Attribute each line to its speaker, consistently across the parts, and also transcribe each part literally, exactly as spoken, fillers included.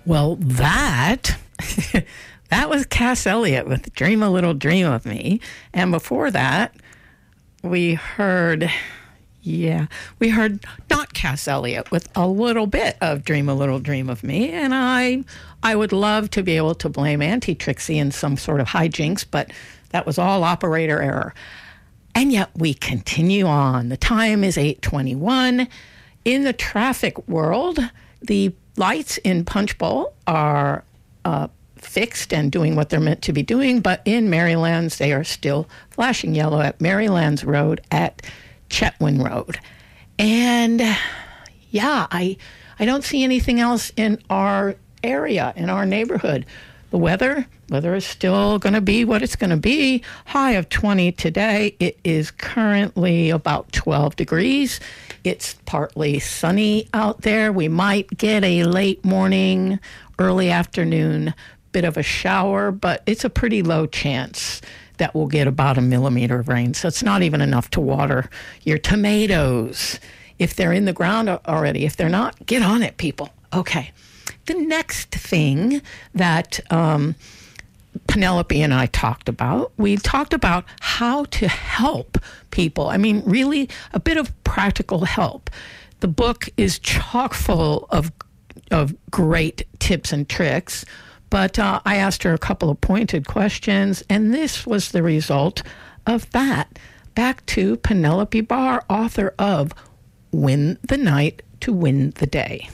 Speaker 1: Well, that that was Cass Elliot with Dream a Little Dream of Me. And before that, we heard, yeah, we heard not Cass Elliot with a little bit of Dream a Little Dream of Me. And I I would love to be able to blame Auntie Trixie in some sort of hijinks, but that was all operator error. And yet we continue on. The time is eight twenty-one. In the traffic world, the lights in Punch Bowl are uh, fixed and doing what they're meant to be doing, but in Maryland's, they are still flashing yellow at Maryland's Road at Chetwynd Road. And yeah, I I don't see anything else in our area, in our neighborhood. The weather, weather is still going to be what it's going to be. High of twenty today. It is currently about twelve degrees. It's partly sunny out there. We might get a late morning, early afternoon bit of a shower, but it's a pretty low chance that we'll get about a millimeter of rain. So it's not even enough to water your tomatoes if they're in the ground already. If they're not, get on it, people. Okay. The next thing that um, Penelope and I talked about, we talked about how to help people. I mean, really a bit of practical help. The book is chock full of of great tips and tricks, but uh, I asked her a couple of pointed questions, and this was the result of that. Back to Penelope Barr, author of Win the Night to Win the Day.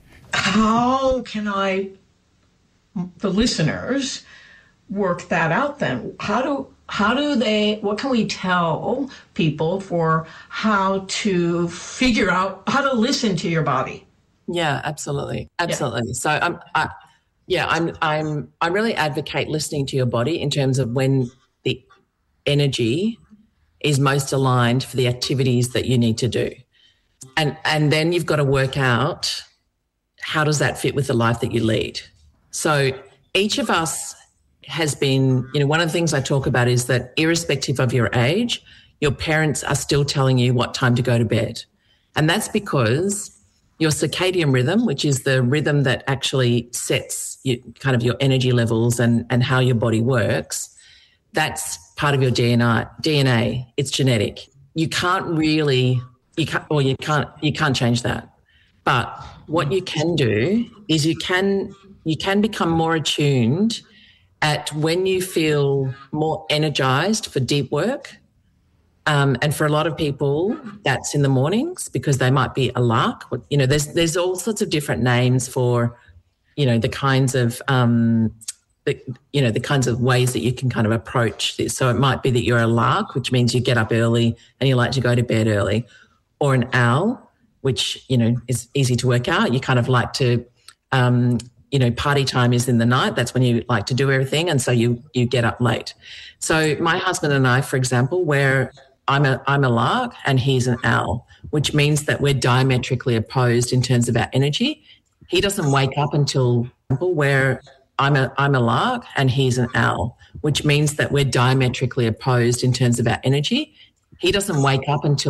Speaker 1: How can I, the listeners, work that out then? How do how do they, what can we tell people for how to figure out, how to listen to your body?
Speaker 2: Yeah, absolutely. Absolutely. Yeah. So I'm, I, yeah, I'm, I'm, I really advocate listening to your body in terms of when the energy is most aligned for the activities that you need to do. And, and then you've got to work out, how does that fit with the life that you lead? So each of us has been, you know, one of the things I talk about is that irrespective of your age, your parents are still telling you what time to go to bed. And that's because your circadian rhythm, which is the rhythm that actually sets you, kind of your energy levels and, and how your body works, that's part of your D N A. D N A. It's genetic. You can't really, you can't, or you can't, you can't change that. But what you can do is you can you can become more attuned at when you feel more energized for deep work. Um, and for a lot of people, that's in the mornings because they might be a lark. You know, there's there's all sorts of different names for, you know, the kinds of um, the, you know the kinds of ways that you can kind of approach this. So it might be that you're a lark, which means you get up early and you like to go to bed early, or an owl, which, you know, is easy to work out. You kind of like to, um, you know, party time is in the night. That's when you like to do everything. And so you you get up late. So my husband and I, for example, where I'm a, I'm a lark and he's an owl, which means that we're diametrically opposed in terms of our energy. He doesn't wake up until where I'm a, I'm a lark and he's an owl, which means that we're diametrically opposed in terms of our energy. He doesn't wake up until